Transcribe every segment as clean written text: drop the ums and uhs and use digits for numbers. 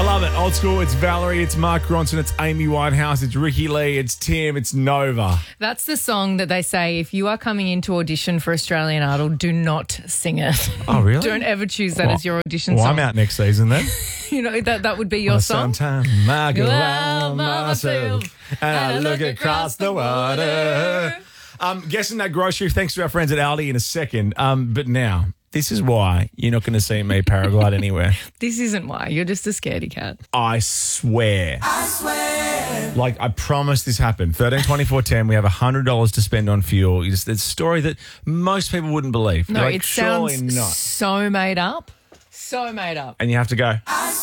I love it. Old school. It's Valerie. It's Mark Ronson. It's Amy Winehouse. It's Ricky Lee. It's Tim. It's Nova. That's the song that they say if you are coming in to audition for Australian Idol, do not sing it. Oh, really? Don't ever choose that as your audition Well, song. I'm out next season then. You know, that would be your song. Sometimes I go Well, out myself and I look across the water. Guessing that grocery, thanks to our friends at Aldi in a second. But now, this is why you're not going to see me paraglide anywhere. This isn't why. You're just a scaredy cat. I swear. Like, I promise this happened. 13, 24, 10, we have $100 to spend on fuel. It's a story that most people wouldn't believe. No, Like, it surely sounds not. so made up. So made up. And you have to go,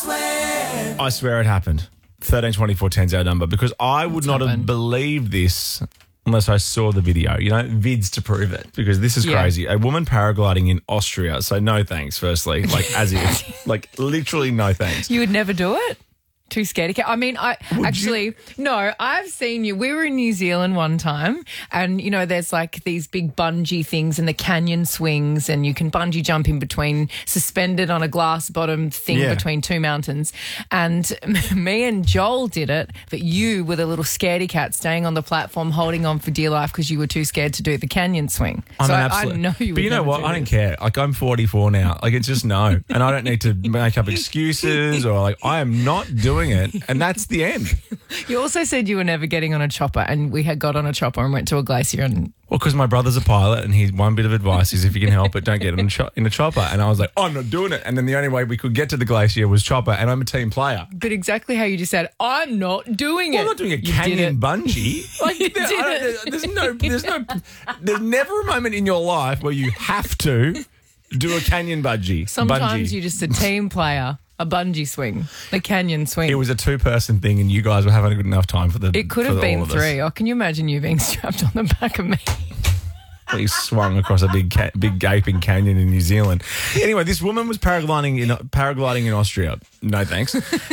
I swear it happened. 13, 24, 10's our number. Because I would not have happened? believed this unless I saw the video. You know, vids to prove it. Because this is Yeah. crazy. A woman paragliding in Austria. So no thanks, firstly. Like, as if. Like, literally no thanks. You would never do it? Too scaredy cat. I mean, no, I've seen you. We were in New Zealand one time and, you know, there's like these big bungee things and the canyon swings and you can bungee jump in between, suspended on a glass bottom thing Yeah. between two mountains. And me and Joel did it, but you were the little scaredy cat staying on the platform holding on for dear life because you were too scared to do the canyon swing. So I know you would. But you know never what? do I don't this. care. Like, I'm 44 now. Like, it's just no. And I don't need to make up excuses or like, I am not doing it. And that's the end. You also said you were never getting on a chopper and we had got on a chopper and went to a glacier and Well, because my brother's a pilot and his one bit of advice is if you can help it, don't get in a chopper. And I was like, I'm not doing it. And then the only way we could get to the glacier was chopper, and I'm a team player. But exactly how you just said, I'm not doing it. I'm not doing a You canyon did it. bungee. Like, You did there's never a moment in your life where you have to do a canyon bungee. Sometimes you're just a team player, a bungee swing, the canyon swing. It was a two-person thing, and you guys were having a good enough time for the. It could have been three. Oh, can you imagine you being strapped on the back of me? He swung across a big gaping canyon in New Zealand. Anyway, this woman was paragliding in Austria. No thanks.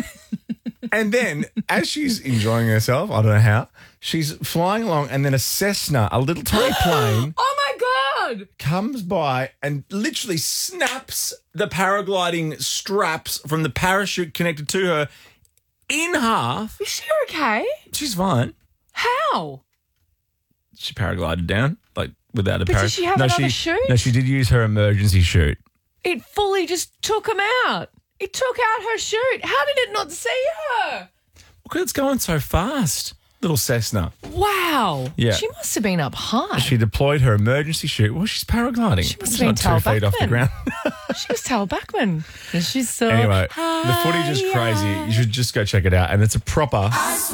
And then, as she's enjoying herself, I don't know how, she's flying along, and then a Cessna, a little tiny plane, Oh my God! comes by and literally snaps the paragliding straps from the parachute connected to her in half. Is she okay? She's fine. How? She paraglided down, like, without a But did parachute. she have another chute? No, she did use her emergency chute. It fully just took him out. It took out her chute. How did it not see her? Because it's going so fast. Little Cessna. Wow. Yeah. She must have been up high. She deployed her emergency chute. Well, she's paragliding. She must She's have been not 2 Tal feet off the Bachman. ground. She was Tal Bachman. And she's so Anyway, the footage is crazy. You should just go check it out. And it's a proper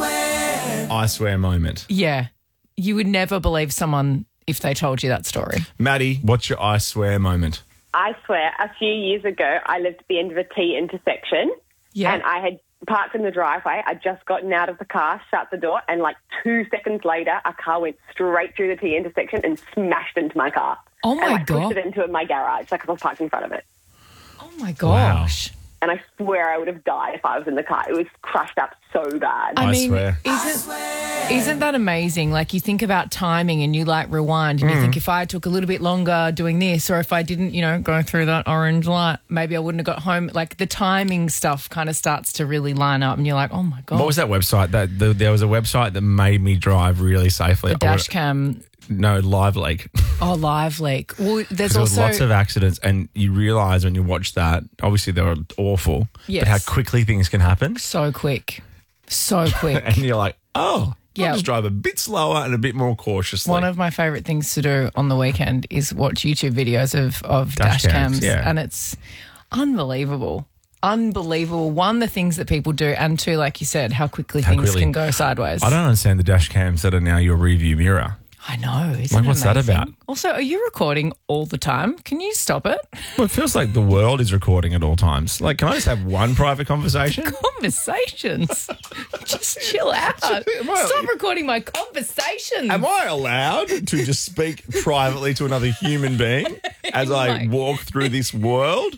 I swear moment. Yeah. You would never believe someone if they told you that story. Maddie, what's your I swear moment? I swear, a few years ago, I lived at the end of a T intersection, Yeah. and I had parked in the driveway. I'd just gotten out of the car, shut the door, and like 2 seconds later, a car went straight through the T intersection and smashed into my car. Oh, my and, like, God. pushed it into my garage, like, 'cause I was parked in front of it. Oh, my gosh. And I swear I would have died if I was in the car. It was crushed up so bad. I swear. Isn't that amazing? Like, you think about timing and you like rewind and you think if I took a little bit longer doing this, or if I didn't, go through that orange light, maybe I wouldn't have got home. Like, the timing stuff kind of starts to really line up and you're like, oh my God. What was that website? There was a website that made me drive really safely. The dash cam. No, Live Leak. Oh, Live Leak. Well, there's There was also lots of accidents, and you realise when you watch that, obviously they were awful, Yes. but how quickly things can happen. so quick. So quick. And you're like, oh, Yeah. I'll just drive a bit slower and a bit more cautiously. One of my favourite things to do on the weekend is watch YouTube videos of dash cams, yeah. and it's unbelievable. Unbelievable. One, the things that people do, and two, like you said, how quickly things quickly. can go sideways. I don't understand the dash cams that are now your rearview mirror. I know. Isn't Like, it what's that amazing? about? Also, are you recording all the time? Can you stop it? Well, it feels like the world is recording at all times. Like, can I just have one private conversation? Conversations. Just chill out. Stop recording my conversations. Am I allowed to just speak privately to another human being as I walk through this world?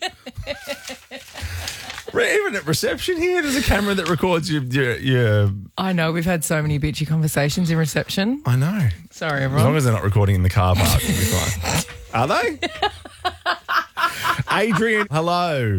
Even at reception here, there's a camera that records your. I know. We've had so many bitchy conversations in reception. I know. Sorry, As long everyone. as they're not recording in the car park, we'll be fine. Are they? Adrian, hello.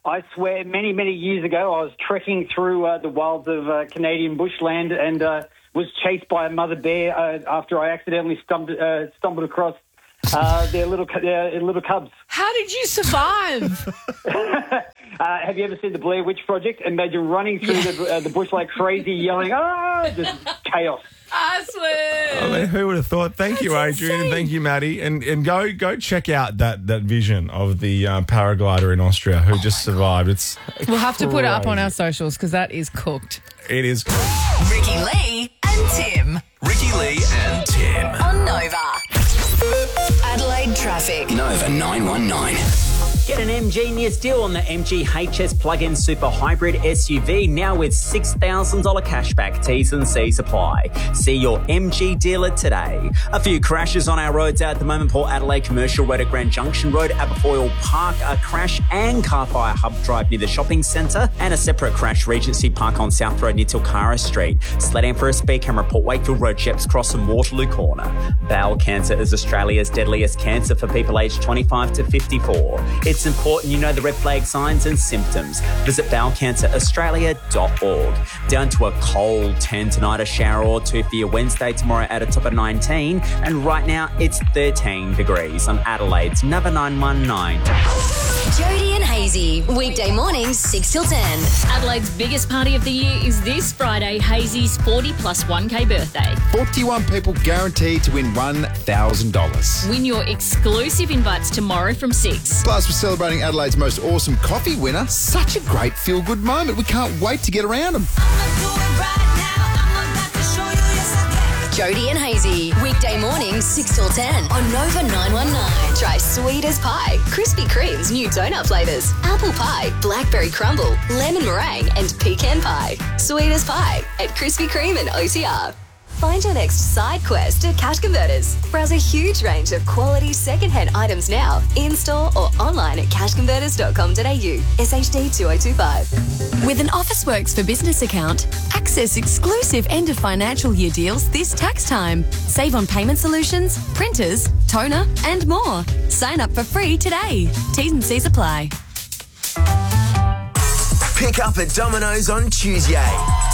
I swear, many, many years ago, I was trekking through the wilds of Canadian bushland and was chased by a mother bear after I accidentally stumbled across their little cubs. How did you survive? Have you ever seen the Blair Witch Project? Imagine running through the bush like crazy, yelling, "Ah!" Just chaos. I swear. I mean, who would have thought? Thank you, Adrian. insane. Thank you, Maddie. And go check out that vision of the paraglider in Austria who just survived. We'll have to put it up on crazy. our socials because that is cooked. It is. Ricky Lee and Tim. Ricky Lee and Tim. On Nova. Adelaide traffic. Nova 919. Get an MG near deal on the MG HS plug-in super hybrid SUV now with $6,000 cashback. T's and C's apply. See your MG dealer today. A few crashes on our roads at the moment. Port Adelaide Commercial Road at Grand Junction Road, Aberfoyle Park, a crash and car fire hub drive near the shopping centre, and a separate crash Regency Park on South Road near Tilcara Street. Sledding for a speed camera. Port Wakefield Road, Sheps Cross and Waterloo Corner. Bowel cancer is Australia's deadliest cancer for people aged 25 to 54. It's important you know the red flag signs and symptoms. Visit bowelcanceraustralia.org. Down to a cold 10 tonight, a shower or two for your Wednesday, tomorrow at a top of 19. And right now it's 13 degrees on Adelaide's Nova 919. Jody and Hazy. Weekday mornings 6 till 10. Adelaide's biggest party of the year is this Friday, Hazy's 40 plus 1K birthday. 41 people guaranteed to win $1,000. Win your exclusive invites tomorrow from 6. Plus, we're celebrating Adelaide's most awesome coffee winner. Such a great feel-good moment. We can't wait to get around them. Jody and Hazy. Weekday mornings 6 till 10 on Nova 919. Try sweet as pie, Krispy Kreme's new donut flavours, apple pie, blackberry crumble, lemon meringue and pecan pie. Sweet as pie at Krispy Kreme and OTR. Find your next side quest at Cash Converters. Browse a huge range of quality second-hand items now, in-store or online at cashconverters.com.au. SHD 2025. With an Officeworks for Business account, access exclusive end of financial year deals this tax time. Save on payment solutions, printers, toner, and more. Sign up for free today. T's and C's apply. Pick up at Domino's on Tuesday.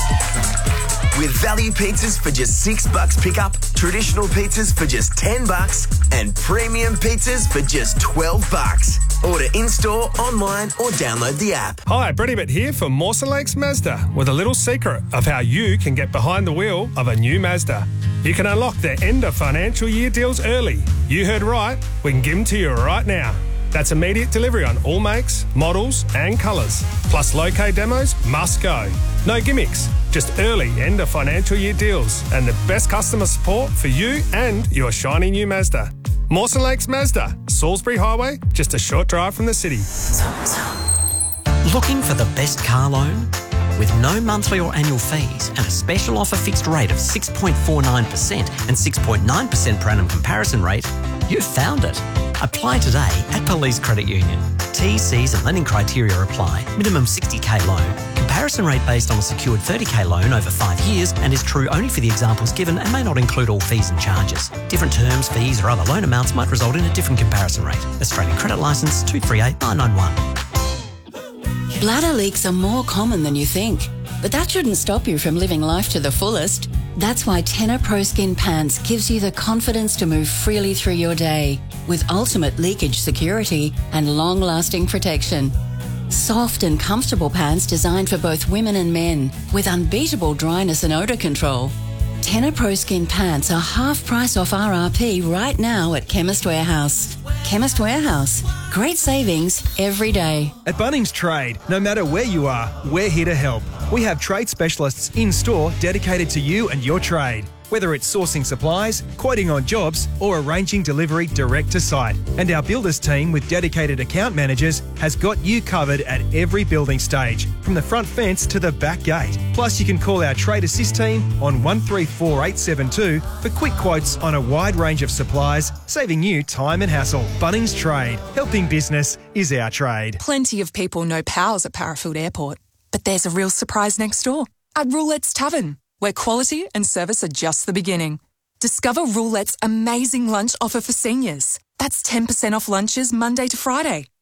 With value pizzas for just $6 pickup, traditional pizzas for just $10, and premium pizzas for just $12. Order in-store, online, or download the app. Hi, Brady Bitt here for Mawson Lakes Mazda with a little secret of how you can get behind the wheel of a new Mazda. You can unlock their end of financial year deals early. You heard right, we can give them to you right now. That's immediate delivery on all makes, models and colours. Plus low-K demos must go. No gimmicks, just early end of financial year deals and the best customer support for you and your shiny new Mazda. Mawson Lakes Mazda, Salisbury Highway, just a short drive from the city. Looking for the best car loan? With no monthly or annual fees and a special offer fixed rate of 6.49% and 6.9% per annum comparison rate, you've found it. Apply today at Police Credit Union. T's, C's and lending criteria apply. Minimum 60k loan. Comparison rate based on a secured 30k loan over 5 years and is true only for the examples given and may not include all fees and charges. Different terms, fees or other loan amounts might result in a different comparison rate. Australian Credit Licence 238991. Bladder leaks are more common than you think, but that shouldn't stop you from living life to the fullest. That's why Tenor Pro Skin Pants gives you the confidence to move freely through your day with ultimate leakage security and long-lasting protection. Soft and comfortable pants designed for both women and men with unbeatable dryness and odour control. Tenor Pro Skin Pants are half price off RRP right now at Chemist Warehouse. Chemist Warehouse. Great savings every day. At Bunnings Trade, no matter where you are, we're here to help. We have trade specialists in-store dedicated to you and your trade. Whether it's sourcing supplies, quoting on jobs, or arranging delivery direct to site. And our builders team with dedicated account managers has got you covered at every building stage, from the front fence to the back gate. Plus, you can call our Trade Assist team on 134872 for quick quotes on a wide range of supplies, saving you time and hassle. Bunnings Trade. Helping business is our trade. Plenty of people know Powell's at Parafield Airport, but there's a real surprise next door at Roulette's Tavern, where quality and service are just the beginning. Discover Roulette's amazing lunch offer for seniors. That's 10% off lunches Monday to Friday,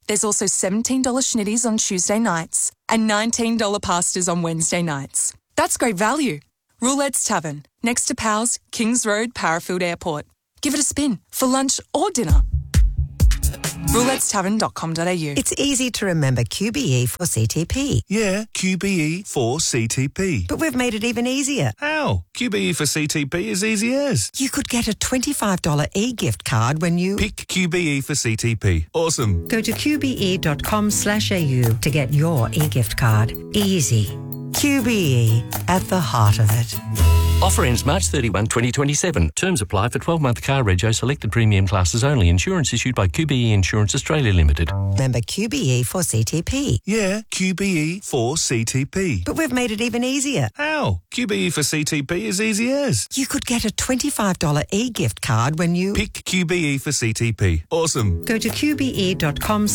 There's also $17 schnitties on Tuesday nights and $19 pastas on Wednesday nights. That's great value. Roulette's Tavern, next to Powell's, Kings Road, Parafield Airport. Give it a spin for lunch or dinner. roulettestavern.com.au. It's easy to remember QBE for CTP. Yeah, QBE for CTP. But we've made it even easier. How? QBE for CTP is easy as. You could get a $25 e-gift card when you... Pick QBE for CTP. Awesome. Go to qbe.com/au to get your e-gift card. Easy. QBE, at the heart of it. Offer ends March 31, 2027. Terms apply for 12-month car rego selected premium classes only. Insurance issued by QBE Insurance Australia Limited. Remember QBE for CTP. Yeah, QBE for CTP. But we've made it even easier. How? QBE for CTP is easy as. You could get a $25 e-gift card when you... Pick QBE for CTP. Awesome. Go to qbe.com